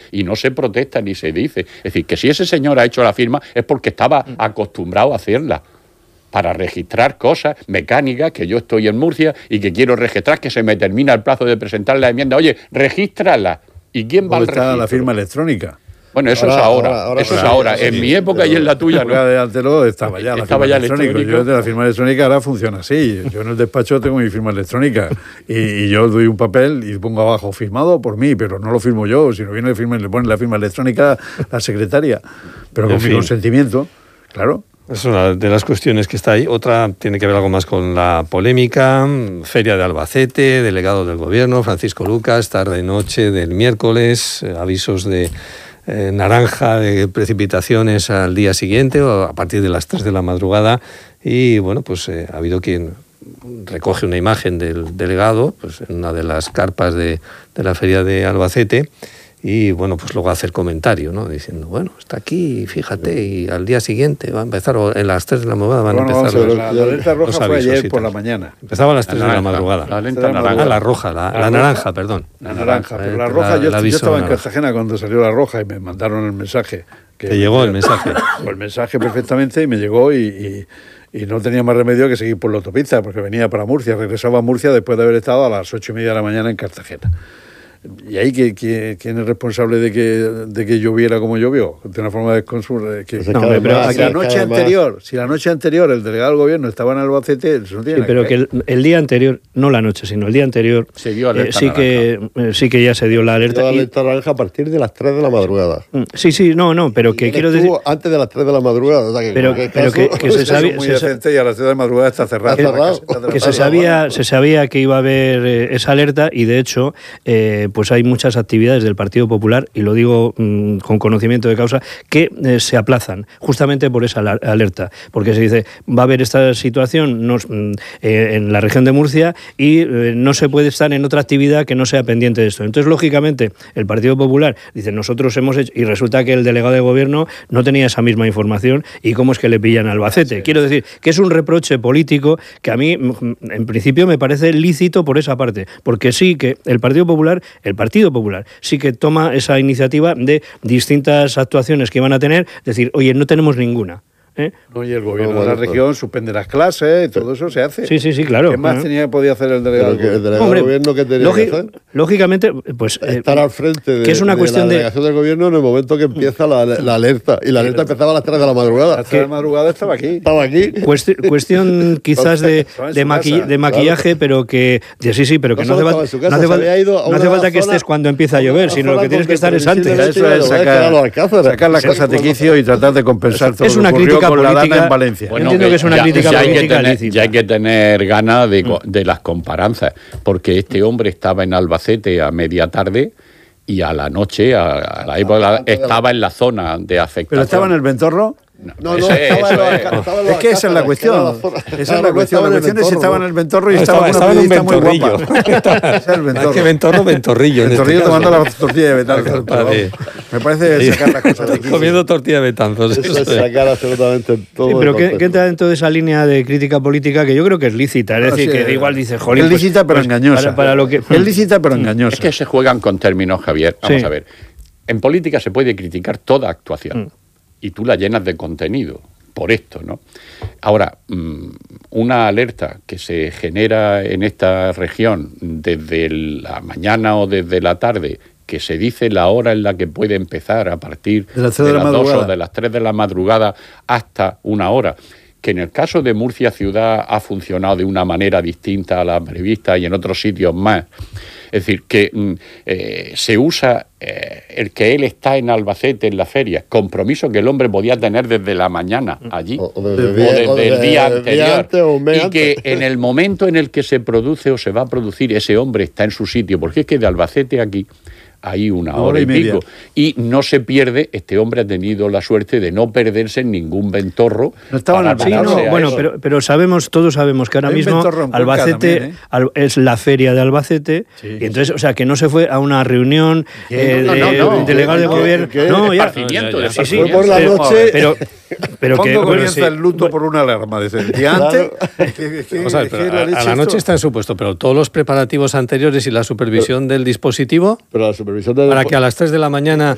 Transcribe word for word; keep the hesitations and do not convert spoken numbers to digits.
y no se protesta ni se dice. Es decir, que si ese señor ha hecho la firma es porque estaba acostumbrado a hacerla, para registrar cosas mecánicas, que yo estoy en Murcia y que quiero registrar, que se me termina el plazo de presentar la enmienda. Oye, regístrala. ¿Y quién va al registro? Está la firma electrónica. Bueno, eso ahora, es ahora, ahora, ahora eso es ahora. Sí, en sí, mi época y en la tuya no. De Antelo estaba ya la estaba firma ya electrónica. Yo de la firma electrónica ahora funciona así. Yo en el despacho tengo mi firma electrónica y, y yo doy un papel y pongo abajo firmado por mí, pero no lo firmo yo. Si no viene, firma, le pone la firma electrónica la secretaria, pero con en mi fin. consentimiento, claro. Es una de las cuestiones que está ahí. Otra tiene que ver algo más con la polémica. Feria de Albacete, delegado del gobierno, Francisco Lucas, tarde-noche del miércoles, eh, avisos de eh, naranja, de precipitaciones al día siguiente o a partir de las tres de la madrugada. Y bueno, pues eh, ha habido quien recoge una imagen del delegado pues, en una de las carpas de, de la Feria de Albacete. Y bueno, pues luego hacer comentario, ¿no? Diciendo, bueno, está aquí, fíjate, y al día siguiente va a empezar, o en las tres de la madrugada van bueno, a empezar los, los, la, la alerta roja fue ayer por la mañana. Empezaba a las tres de la madrugada. La alerta naranja. Ah, la roja, la, la, la naranja, perdón. La naranja, pero la roja, la, yo, la yo estaba en naranja. Cartagena cuando salió la roja y me mandaron el mensaje. Que ¿Te llegó el mensaje? El mensaje perfectamente y me llegó y... y Y no tenía más remedio que seguir por la autopista, porque venía para Murcia, regresaba a Murcia después de haber estado a las ocho y media de la mañana en Cartagena. ¿Y ahí quién es responsable de que, de que lloviera como llovió? De una forma desconsulta. Que, no, pero, pero aquí, si la noche anterior, más. si la noche anterior el delegado del gobierno estaba en Albacete, eso no tiene sí, pero que, que el, el día anterior, no la noche, sino el día anterior, se dio alerta eh, sí que eh, sí que ya se dio la alerta. Se dio la alerta naranja a partir de las tres de la madrugada. Sí, sí, no, no, pero que quiero decir antes de las tres de la madrugada, o sea que pero, pero que, que se sabía muy decente y a las tres de la madrugada está cerrado. Que, cerrado. que se sabía, se sabía que iba a haber eh, esa alerta y de hecho, eh, pues hay muchas actividades del Partido Popular, y lo digo mmm, con conocimiento de causa, que eh, se aplazan justamente por esa alerta, porque se dice, va a haber esta situación no, eh, en la región de Murcia y eh, no se puede estar en otra actividad que no sea pendiente de esto. Entonces, lógicamente, el Partido Popular dice, nosotros hemos hecho, y resulta que el delegado de gobierno no tenía esa misma información, y cómo es que le pillan a Albacete. Sí. Quiero decir, que es un reproche político que a mí, en principio, me parece lícito por esa parte, porque sí que el Partido Popular, el Partido Popular, sí que toma esa iniciativa de distintas actuaciones que van a tener, decir, oye, no tenemos ninguna. ¿Eh? No, y el gobierno no, de la pues, región suspende las clases y todo eso se hace. Sí, sí, sí, claro. ¿Qué más uh-huh. tenía que podía hacer el delegado? Que el delegado Hombre, del gobierno que tenía lógic- que hacer. Lógicamente, pues estar eh, al frente de, que es una de cuestión la delegación de... del gobierno en el momento que empieza la, la alerta. Y la alerta empezaba a las tres de la madrugada. A las tres de la madrugada estaba aquí. Estaba aquí. Cuesti- cuestión quizás de, de, maqui- de maquillaje, claro. pero que de, sí, sí, pero que no, no hace, fa- no hace, fa- no hace falta que estés cuando empieza a llover, sino lo que tienes que estar es antes. Eso es sacar las cosas de quicio y tratar de compensar todo lo que ocurrió con la dana en Valencia. Bueno, entiendo que es una ya, crítica ya política hay tener, lícita. Ya hay que tener ganas de, mm. de las comparanzas, porque este hombre estaba en Albacete a media tarde y a la noche, a, a la época, estaba en la zona de afectación. ¿Pero estaba en el Ventorro? No, no, no ese, estaba eso es. Estaba es que esa es la cuestión. Esa es la cuestión. La cuestión es si estaba en el Ventorro y no, estaba, estaba una en un ventorrillo. Muy guapa. Es el Ventorro. Es que Ventorro, Ventorrillo. Ventorrillo tomando la tortilla de Betanzos. Me parece sacar las cosas de aquí. Comiendo tortilla de Betanzos. Eso es sacar absolutamente todo. Sí, pero que, que entra dentro de esa línea de crítica política que yo creo que es lícita. Es decir, que igual dice, jolín. Es lícita pero engañosa. Es lícita pero engañosa. Es que se juegan con términos, Javier. Vamos a ver. En política se puede criticar toda actuación y tú la llenas de contenido. Por esto, ¿no? Ahora, una alerta que se genera en esta región desde la mañana o desde la tarde, que se dice la hora en la que puede empezar a partir de las, de las dos o de las tres de la madrugada hasta una hora, que en el caso de Murcia Ciudad ha funcionado de una manera distinta a la prevista y en otros sitios más. Es decir, que eh, se usa eh, el que él está en Albacete, en la feria, compromiso que el hombre podía tener desde la mañana allí, o, o desde, o desde o de, el día anterior, día o y antes. Que en el momento en el que se produce o se va a producir, ese hombre está en su sitio, porque es que de Albacete aquí hay una hora, hora y, y pico. Y no se pierde, este hombre ha tenido la suerte de no perderse en ningún ventorro. No estaba en el sí, no, bueno, pero, pero sabemos, todos sabemos que ahora mismo Albacete también, ¿eh? al, es la feria de Albacete, sí, y entonces, o sea, que no se fue a una reunión eh, no, no, no, de, no, delegado de gobierno. ¿Qué? No, ya. De sí, sí, fue por la noche. Pero, pero ¿cuándo que comienza bueno, el luto sí. por una alarma? ¿Desde el día antes? ¿Qué, qué, o sea, qué, pero qué a, a la noche está en supuesto, pero todos los preparativos anteriores y la supervisión pero, del dispositivo. Pero la supervisión del para que a las tres de la mañana